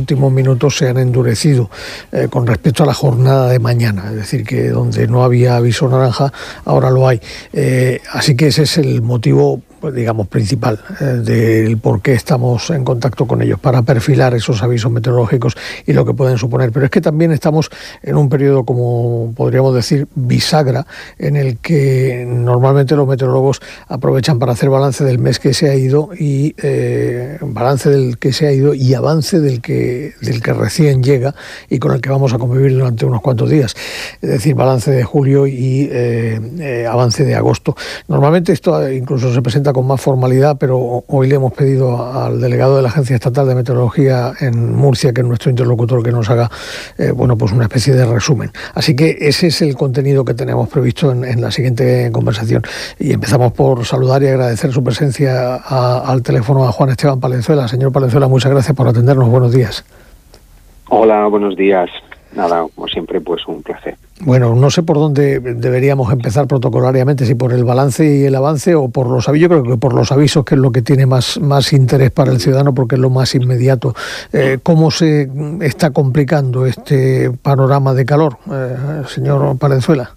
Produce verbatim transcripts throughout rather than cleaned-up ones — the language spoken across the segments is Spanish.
últimos minutos se han endurecido eh, con respecto a la jornada de mañana, es decir, que donde no había aviso naranja, ahora lo hay. Eh, así que ese es el motivo, pues, digamos, principal eh, del por qué estamos en contacto con ellos, para perfilar esos avisos meteorológicos y lo que pueden suponer. Pero es que también estamos en un periodo, como podríamos decir, bisagra, en el que normalmente los meteorólogos aprovechan para hacer balance del mes que se ha ido y eh, balance del que se ha ido y avance del que, del que recién llega y con el que vamos a convivir durante unos cuantos días. Es decir, balance de julio y eh, eh, avance de agosto. Normalmente esto incluso se presenta con más formalidad, pero hoy le hemos pedido al delegado de la Agencia Estatal de Meteorología en Murcia, que es nuestro interlocutor, que nos haga eh, bueno, pues una especie de resumen. Así que ese es el contenido que tenemos previsto en, en la siguiente conversación. Y empezamos por saludar y agradecer su presencia a, al teléfono a Juan Esteban Palenzuela. Señor Palenzuela, muchas gracias por atendernos. Buenos días. Hola, buenos días. Nada, como siempre, pues un placer. Bueno, no sé por dónde deberíamos empezar protocolariamente, si por el balance y el avance o por los avisos. Yo creo que por los avisos, que es lo que tiene más, más interés para el ciudadano, porque es lo más inmediato. Eh, ¿Cómo se está complicando este panorama de calor, eh, señor Palenzuela?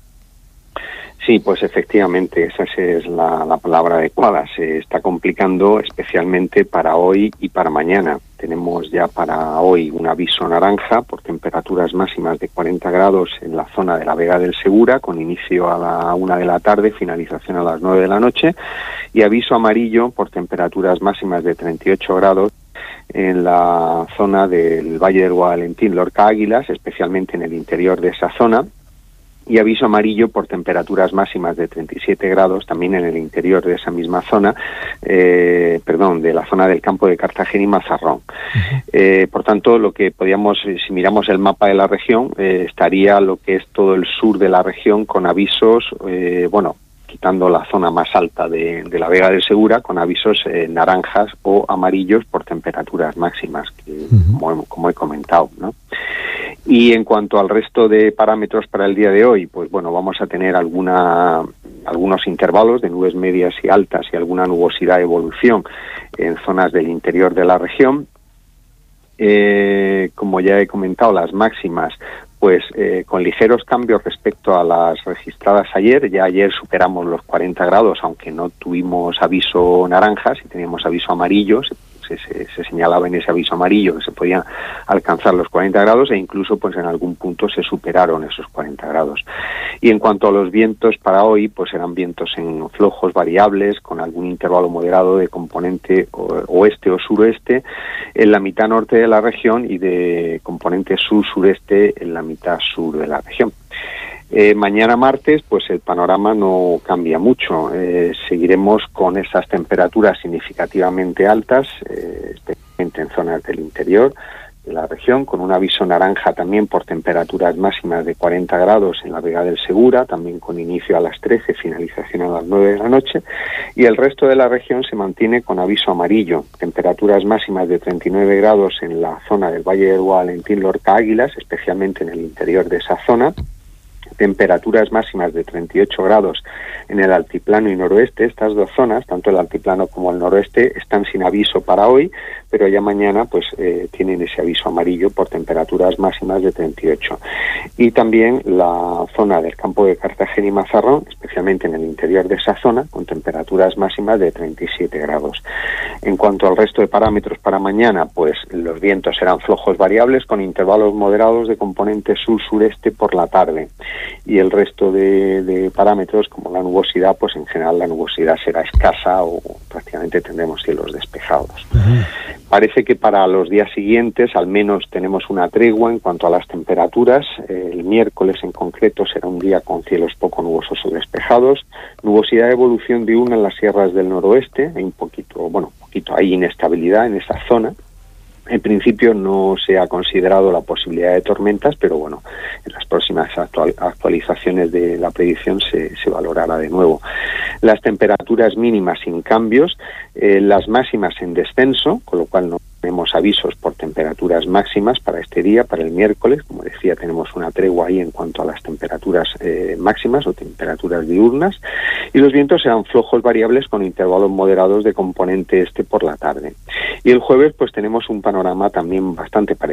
Sí, pues efectivamente, esa es la, la palabra adecuada. Se está complicando especialmente para hoy y para mañana. Tenemos ya para hoy un aviso naranja por temperaturas máximas de cuarenta grados en la zona de la Vega del Segura, con inicio a la una de la tarde, finalización a las nueve de la noche, y aviso amarillo por temperaturas máximas de treinta y ocho grados en la zona del Valle del Guadalentín, Lorca Águilas, especialmente en el interior de esa zona, y aviso amarillo por temperaturas máximas de treinta y siete grados también en el interior de esa misma zona, eh, perdón, de la zona del campo de Cartagena y Mazarrón. Uh-huh. Eh, por tanto, lo que podíamos, si miramos el mapa de la región, eh, estaría lo que es todo el sur de la región con avisos, eh, bueno, quitando la zona más alta de, de la Vega del Segura, con avisos eh, naranjas o amarillos por temperaturas máximas, que, uh-huh. como, como he comentado, ¿no? Y en cuanto al resto de parámetros para el día de hoy, pues bueno, vamos a tener alguna, algunos intervalos de nubes medias y altas y alguna nubosidad de evolución en zonas del interior de la región. Eh, como ya he comentado, las máximas, pues eh, con ligeros cambios respecto a las registradas ayer. Ya ayer superamos los cuarenta grados, aunque no tuvimos aviso naranja, sí teníamos aviso amarillo. Se, se, se señalaba en ese aviso amarillo que se podían alcanzar los cuarenta grados e incluso pues en algún punto se superaron esos cuarenta grados. Y en cuanto a los vientos para hoy, pues eran vientos en flojos variables con algún intervalo moderado de componente oeste o suroeste en la mitad norte de la región y de componente sur-sureste en la mitad sur de la región. Eh, mañana martes, pues el panorama no cambia mucho. Eh, seguiremos con esas temperaturas significativamente altas, eh, especialmente en zonas del interior de la región, con un aviso naranja también por temperaturas máximas de cuarenta grados en la Vega del Segura, también con inicio a las trece, finalización a las nueve de la noche, y el resto de la región se mantiene con aviso amarillo, temperaturas máximas de treinta y nueve grados en la zona del Valle del Guadalentín, Lorca Águilas, especialmente en el interior de esa zona, temperaturas máximas de treinta y ocho grados en el altiplano y noroeste. Estas dos zonas, tanto el altiplano como el noroeste, están sin aviso para hoy, pero ya mañana pues eh, tienen ese aviso amarillo por temperaturas máximas de treinta y ocho. Y también la zona del campo de Cartagena y Mazarrón, especialmente en el interior de esa zona, con temperaturas máximas de treinta y siete grados. En cuanto al resto de parámetros para mañana, pues los vientos serán flojos variables con intervalos moderados de componente sur-sureste por la tarde. Y el resto de, de parámetros, como la nubosidad, pues en general la nubosidad será escasa o prácticamente tendremos cielos despejados. Uh-huh. Parece que para los días siguientes al menos tenemos una tregua en cuanto a las temperaturas. El miércoles en concreto será un día con cielos poco nubosos o despejados, nubosidad de evolución diurna en las sierras del noroeste, hay un poquito, bueno, un poquito hay inestabilidad en esa zona. En principio no se ha considerado la posibilidad de tormentas, pero bueno, en las próximas actual, actualizaciones de la predicción se, se valorará de nuevo. Las temperaturas mínimas sin cambios, eh, las máximas en descenso, con lo cual no tenemos avisos por temperaturas máximas para este día, para el miércoles. Como decía, tenemos una tregua ahí en cuanto a las temperaturas eh, máximas o temperaturas diurnas, y los vientos serán flojos variables con intervalos moderados de componente este por la tarde. Y el jueves pues tenemos un panorama también bastante parecido.